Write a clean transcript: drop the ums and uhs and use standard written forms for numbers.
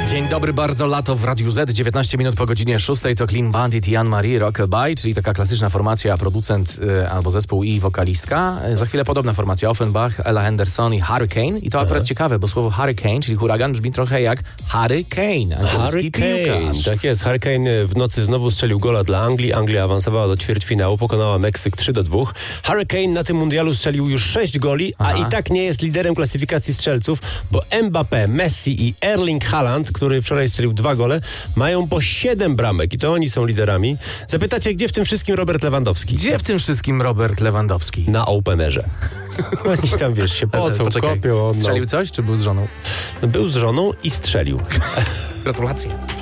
Dzień dobry, bardzo lato w Radiu Z, 19 minut po godzinie 6, to Clean Bandit i Anne-Marie Rockabye, czyli taka klasyczna formacja, producent albo zespół i wokalistka. Za chwilę podobna formacja, Offenbach, Ella Henderson i Hurricane. I to akurat ciekawe, bo słowo hurricane, czyli huragan, brzmi trochę jak Harry Kane, angielski piłkarz. Tak jest, Harry Kane w nocy znowu strzelił gola dla Anglii. Anglia awansowała do ćwierćfinału, pokonała Meksyk 3-2. Harry Kane na tym mundialu strzelił już 6 goli, a i tak nie jest liderem klasyfikacji strzelców, bo Mbappé, Messi i Erling Haaland, który wczoraj strzelił 2 gole, mają po 7 bramek i to oni są liderami. Zapytacie, gdzie w tym wszystkim Robert Lewandowski? Gdzie w tym wszystkim Robert Lewandowski? Na Openerze. Oni tam, wiesz, się pocą, kopią. Strzelił coś, czy był z żoną? Był z żoną i strzelił. Gratulacje.